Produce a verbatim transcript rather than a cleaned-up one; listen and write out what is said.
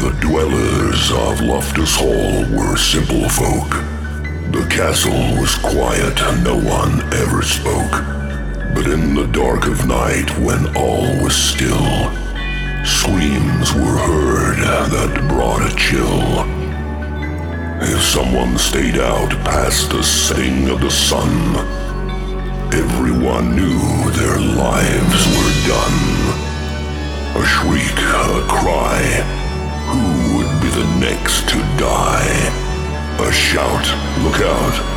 The dwellers of Loftus Hall were simple folk. The castle was quiet, no one ever spoke. But in the dark of night, when all was still, screams were heard that brought a chill. If someone stayed out past the setting of the sun, everyone knew their lives were done. A shriek, a cry, who would be the next to die? A shout, look out,